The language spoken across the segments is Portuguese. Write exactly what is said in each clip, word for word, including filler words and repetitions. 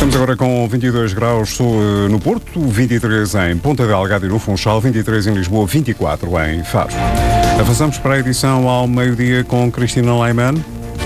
Estamos agora com vinte e dois graus no Porto, vinte e três em Ponta Delgada e no Funchal, vinte e três em Lisboa, vinte e quatro em Faro. Avançamos para a edição ao meio-dia com Cristina Leiman.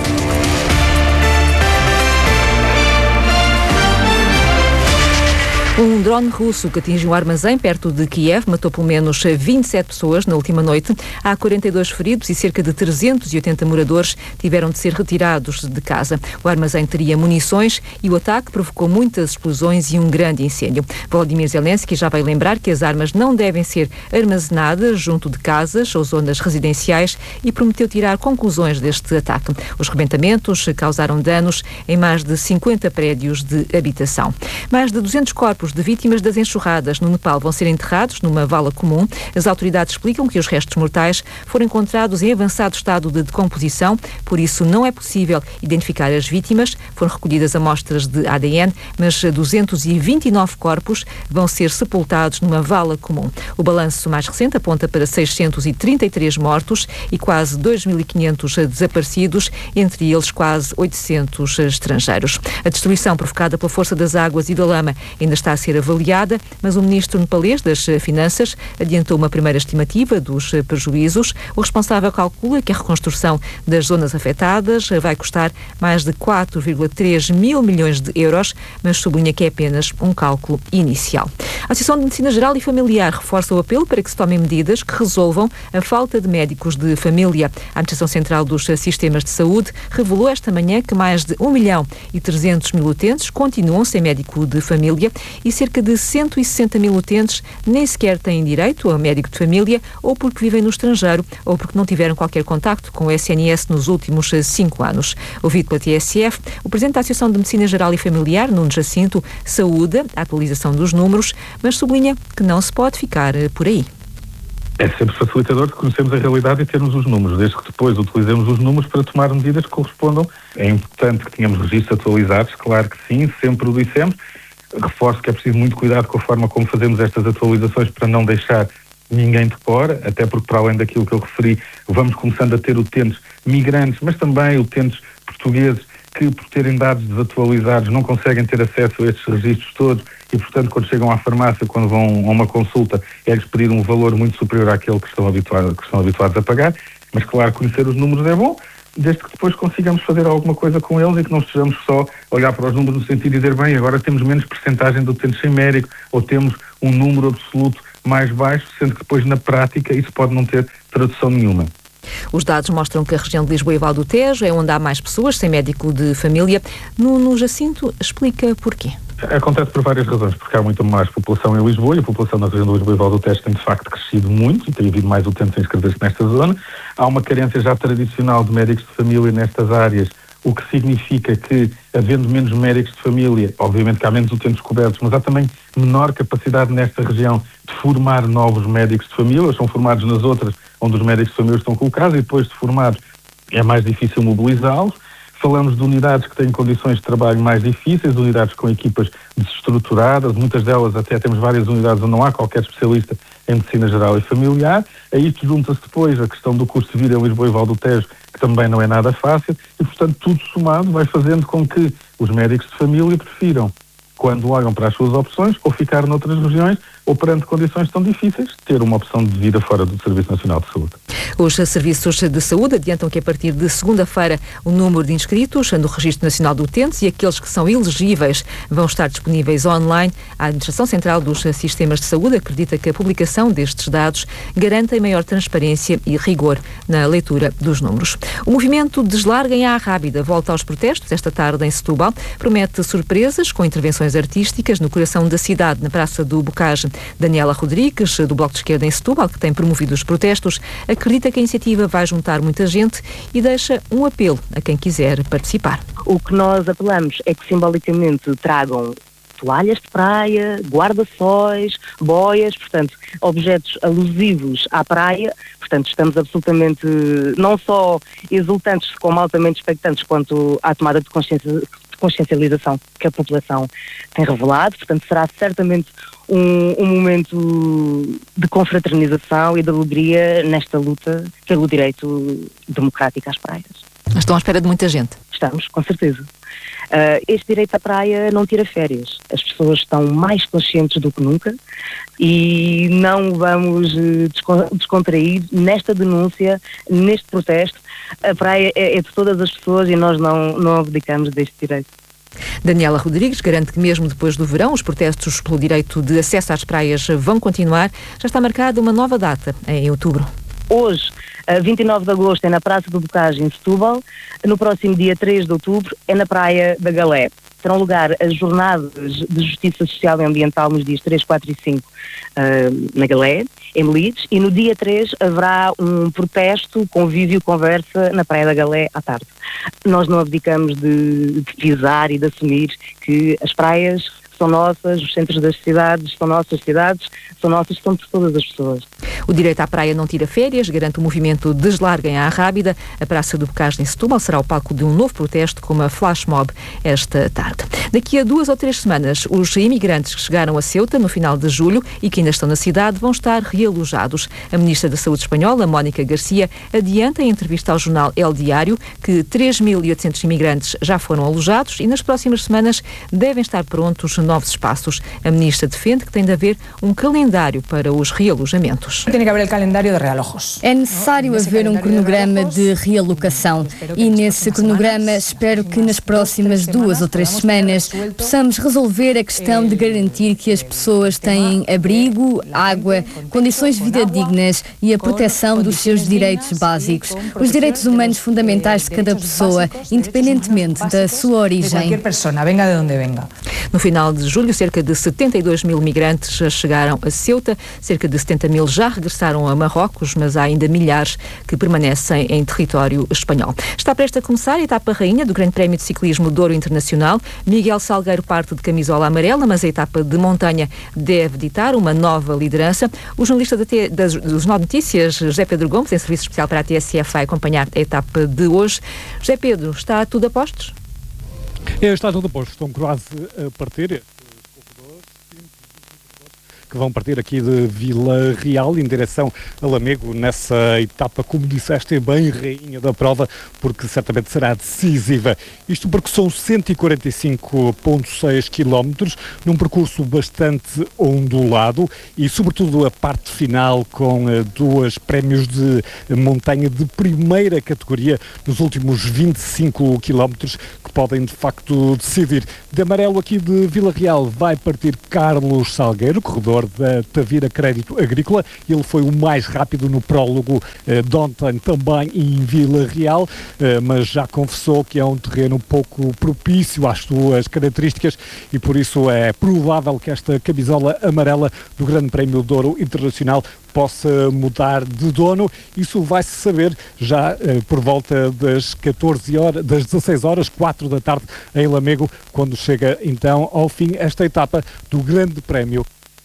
Um drone russo que atingiu um armazém perto de Kiev matou pelo menos vinte e sete pessoas na última noite. Há quarenta e dois feridos e cerca de trezentos e oitenta moradores tiveram de ser retirados de casa. O armazém teria munições e o ataque provocou muitas explosões e um grande incêndio. Volodymyr Zelensky já vai lembrar que as armas não devem ser armazenadas junto de casas ou zonas residenciais e prometeu tirar conclusões deste ataque. Os rebentamentos causaram danos em mais de cinquenta prédios de habitação. Mais de duzentos corpos de vítimas das enxurradas no Nepal vão ser enterrados numa vala comum. As autoridades explicam que os restos mortais foram encontrados em avançado estado de decomposição, por isso não é possível identificar as vítimas. Foram recolhidas amostras de A D N, mas duzentos e vinte e nove corpos vão ser sepultados numa vala comum. O balanço mais recente aponta para seiscentos e trinta e três mortos e quase dois mil e quinhentos desaparecidos, entre eles quase oitocentos estrangeiros. A destruição provocada pela força das águas e da lama ainda está a ser avaliada, mas o ministro nepalês das Finanças adiantou uma primeira estimativa dos prejuízos. O responsável calcula que a reconstrução das zonas afetadas vai custar mais de quatro vírgula três mil milhões de euros, mas sublinha que é apenas um cálculo inicial. A Associação de Medicina Geral e Familiar reforça o apelo para que se tomem medidas que resolvam a falta de médicos de família. A Administração Central dos Sistemas de Saúde revelou esta manhã que mais de um milhão e trezentos mil utentes continuam sem médico de família e cerca de cento e sessenta mil utentes nem sequer têm direito a médico de família, ou porque vivem no estrangeiro ou porque não tiveram qualquer contacto com o S N S nos últimos cinco anos. Ouvido pela T S F, o Presidente da Associação de Medicina Geral e Familiar, Nuno Jacinto, saúda a atualização dos números, mas sublinha que não se pode ficar por aí. É sempre facilitador de conhecermos a realidade e termos os números, desde que depois utilizemos os números para tomar medidas que correspondam. É importante que tenhamos registros atualizados, claro que sim, sempre o dissemos. Reforço que é preciso muito cuidado com a forma como fazemos estas atualizações para não deixar ninguém de fora, até porque, para além daquilo que eu referi, vamos começando a ter utentes migrantes, mas também utentes portugueses que, por terem dados desatualizados, não conseguem ter acesso a estes registros todos e, portanto, quando chegam à farmácia, quando vão a uma consulta, é-lhes pedir um valor muito superior àquele que estão habituados, que estão habituados a pagar. Mas, claro, conhecer os números é bom, desde que depois consigamos fazer alguma coisa com eles e que não estejamos só a olhar para os números no sentido de dizer, bem, agora temos menos percentagem de utentes sem médico ou temos um número absoluto mais baixo, sendo que depois na prática isso pode não ter tradução nenhuma. Os dados mostram que a região de Lisboa e Val do Tejo é onde há mais pessoas sem médico de família. Nuno Jacinto explica porquê. Acontece por várias razões, porque há muito mais população em Lisboa e a população na região de Lisboa e Val do Tejo tem de facto crescido muito e tem havido mais utentes a inscrever-se nesta zona. Há uma carência já tradicional de médicos de família nestas áreas, o que significa que, havendo menos médicos de família, obviamente que há menos utentes cobertos, mas há também menor capacidade nesta região de formar novos médicos de família. Eles são formados nas outras onde os médicos de família estão colocados e depois de formados é mais difícil mobilizá-los. Falamos de unidades que têm condições de trabalho mais difíceis, unidades com equipas desestruturadas, muitas delas até temos várias unidades onde não há qualquer especialista em medicina geral e familiar. A isto junta-se depois a questão do custo de vida em Lisboa e Val do Tejo, que também não é nada fácil, e portanto tudo somado vai fazendo com que os médicos de família prefiram, quando olham para as suas opções, ou ficar noutras regiões, ou perante condições tão difíceis, ter uma opção de vida fora do Serviço Nacional de Saúde. Os serviços de saúde adiantam que a partir de segunda-feira o número de inscritos no Registro Nacional de Utentes e aqueles que são elegíveis vão estar disponíveis online. A Administração Central dos Sistemas de Saúde acredita que a publicação destes dados garante maior transparência e rigor na leitura dos números. O movimento Deslarguem à Rábida volta aos protestos esta tarde em Setúbal. Promete surpresas com intervenções artísticas no coração da cidade, na Praça do Bocage. Daniela Rodrigues, do Bloco de Esquerda em Setúbal, que tem promovido os protestos, acredita que a iniciativa vai juntar muita gente e deixa um apelo a quem quiser participar. O que nós apelamos é que simbolicamente tragam toalhas de praia, guarda-sóis, boias, portanto, objetos alusivos à praia. Portanto, estamos absolutamente não só exultantes como altamente expectantes quanto à tomada de consciência, de consciencialização que a população tem revelado. Portanto, será certamente um, um momento de confraternização e de alegria nesta luta pelo direito democrático às praias. Estão à espera de muita gente. Estamos, com certeza. Uh, este direito à praia não tira férias. As pessoas estão mais conscientes do que nunca e não vamos uh, descontrair nesta denúncia, neste protesto. A praia é, é de todas as pessoas e nós não, não abdicamos deste direito. Daniela Rodrigues garante que mesmo depois do verão os protestos pelo direito de acesso às praias vão continuar. Já está marcada uma nova data, em outubro. Hoje, vinte e nove de agosto, é na Praça do Bocage, em Setúbal. No próximo dia três de outubro é na Praia da Galé. Terão lugar as jornadas de Justiça Social e Ambiental nos dias três, quatro e cinco uh, na Galé, em Melides, e no dia três haverá um protesto, convívio, conversa na Praia da Galé à tarde. Nós não abdicamos de, de pisar e de assumir que as praias são nossas, os centros das cidades são nossas cidades, são nossas, são de todas as pessoas. O direito à praia não tira férias, garante o movimento Deslarguem a Arrábida. A Praça do Bocage em Setúbal será o palco de um novo protesto com uma flash mob esta tarde. Daqui a duas ou três semanas, os imigrantes que chegaram a Ceuta no final de julho e que ainda estão na cidade vão estar realojados. A Ministra da Saúde espanhola, Mónica Garcia, adianta em entrevista ao jornal El Diário que três mil e oitocentos imigrantes já foram alojados e nas próximas semanas devem estar prontos novos espaços. A Ministra defende que tem de haver um calendário para os realojamentos. Tem que haver o calendário de realojos. É necessário haver um cronograma de realocação e nesse cronograma espero que nas próximas duas ou três semanas possamos resolver a questão de garantir que as pessoas têm abrigo, água, condições de vida dignas e a proteção dos seus direitos básicos, os direitos humanos fundamentais de cada pessoa, independentemente da sua origem. No final de julho, cerca de setenta e dois mil migrantes já chegaram a Ceuta, cerca de setenta mil já regressaram a Marrocos, mas há ainda milhares que permanecem em território espanhol. Está prestes a começar a etapa rainha do Grande Prémio de Ciclismo Douro Internacional. Miguel Salgueiro parte de camisola amarela, mas a etapa de montanha deve ditar uma nova liderança. O jornalista da T, das, do Jornal de Notícias, José Pedro Gomes, em serviço especial para a T S F, vai acompanhar a etapa de hoje. José Pedro, está tudo a postos? É, está tudo a postos. Estão quase a partir que vão partir aqui de Vila Real em direção a Lamego nessa etapa, como disseste, é bem rainha da prova, porque certamente será decisiva. Isto porque são cento e quarenta e cinco vírgula seis quilómetros, num percurso bastante ondulado e, sobretudo, a parte final com uh, duas prémios de montanha de primeira categoria nos últimos vinte e cinco quilómetros que podem, de facto, decidir. De amarelo aqui de Vila Real vai partir Carlos Salgueiro, corredor da Tavira Crédito Agrícola. Ele foi o mais rápido no prólogo eh, de ontem também em Vila Real, eh, mas já confessou que é um terreno pouco propício às suas características e por isso é provável que esta camisola amarela do Grande Prémio Douro Internacional possa mudar de dono. Isso vai-se saber já eh, por volta das catorze horas, das dezasseis horas, quatro da tarde em Lamego, quando chega então ao fim esta etapa do Grande Prémio.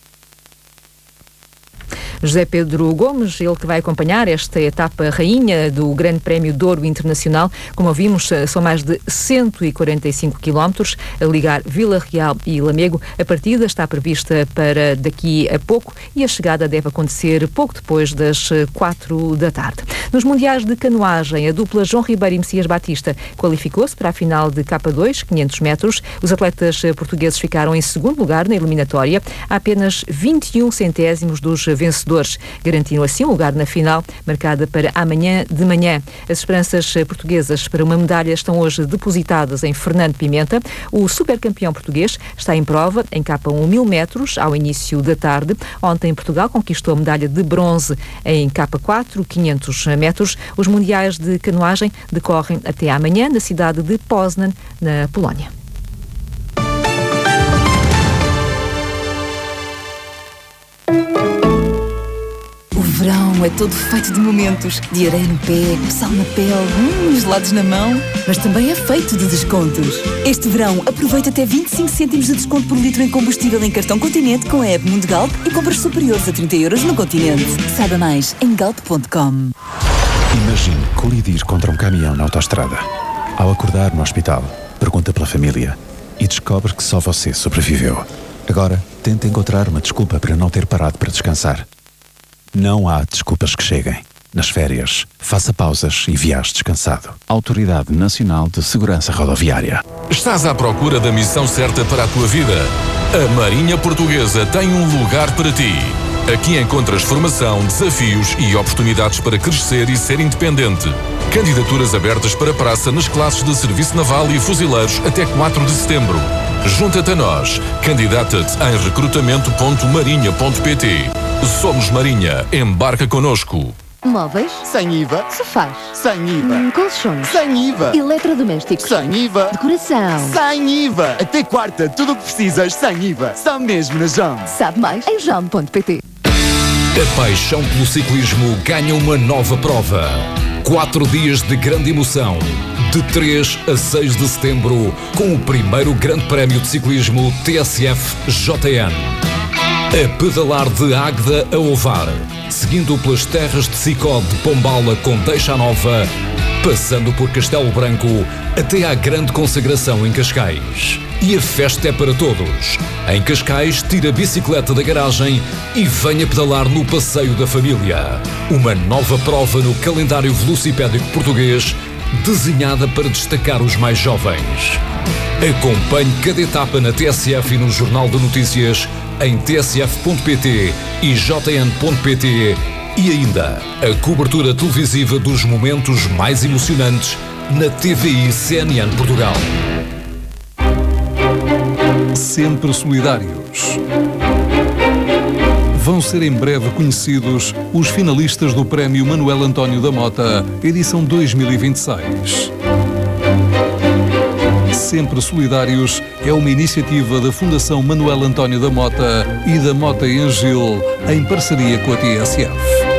José Pedro Gomes, ele que vai acompanhar esta etapa rainha do Grande Prémio Douro Internacional. Como ouvimos, são mais de cento e quarenta e cinco quilómetros a ligar Vila Real e Lamego. A partida está prevista para daqui a pouco e a chegada deve acontecer pouco depois das quatro da tarde. Nos Mundiais de Canoagem, a dupla João Ribeiro e Messias Batista qualificou-se para a final de K dois, quinhentos metros. Os atletas portugueses ficaram em segundo lugar na eliminatória, a apenas vinte e um centésimos dos vencedores. Garantiram assim um lugar na final, marcada para amanhã de manhã. As esperanças portuguesas para uma medalha estão hoje depositadas em Fernando Pimenta. O supercampeão português está em prova em K um mil metros ao início da tarde. Ontem Portugal conquistou a medalha de bronze em K quatro, quinhentos metros. Os mundiais de canoagem decorrem até amanhã na cidade de Poznan, na Polónia. O verão é todo feito de momentos, de areia no pé, sal na pele, hum, gelados na mão, mas também é feito de descontos. Este verão aproveita até vinte e cinco cêntimos de desconto por litro em combustível em cartão Continente com a app Mundo Galp e compras superiores a trinta euros no Continente. Saiba mais em galp ponto com. Imagine colidir contra um caminhão na autoestrada. Ao acordar no hospital, pergunta pela família e descobre que só você sobreviveu. Agora, tenta encontrar uma desculpa para não ter parado para descansar. Não há desculpas que cheguem. nas férias, faça pausas e viaje descansado. Autoridade Nacional de Segurança Rodoviária. Estás à procura da missão certa para a tua vida? A Marinha Portuguesa tem um lugar para ti. Aqui encontras formação, desafios e oportunidades para crescer e ser independente. Candidaturas abertas para praça nas classes de Serviço Naval e Fuzileiros até quatro de setembro. Junta-te a nós. Candidata-te em recrutamento ponto marinha ponto pt. Somos Marinha. Embarca connosco. Móveis? Sem I V A. Sofás? Sem I V A. Hum, colchões? Sem I V A. Eletrodomésticos? Sem I V A. Decoração? Sem I V A. Até quarta, tudo o que precisas sem I V A. Só mesmo na Jam. Sabe mais em jam ponto pt. A paixão pelo ciclismo ganha uma nova prova. Quatro dias de grande emoção. De três a seis de setembro, com o primeiro Grande Prémio de Ciclismo T S F J N. A pedalar de Águeda a Ovar, seguindo pelas terras de Sicó de Pombala com Deixa Nova, passando por Castelo Branco até à grande consagração em Cascais. E a festa é para todos. Em Cascais, tira a bicicleta da garagem e venha pedalar no Passeio da Família. Uma nova prova no calendário velocipédico português, desenhada para destacar os mais jovens. Acompanhe cada etapa na T S F e no Jornal de Notícias em t s f ponto p t e j n ponto p t e ainda a cobertura televisiva dos momentos mais emocionantes na T V I C N N Portugal. Sempre solidários. Vão ser em breve conhecidos os finalistas do Prémio Manuel António da Mota, edição dois mil e vinte e seis. Sempre Solidários é uma iniciativa da Fundação Manuel António da Mota e da Mota Engil, em parceria com a T S F.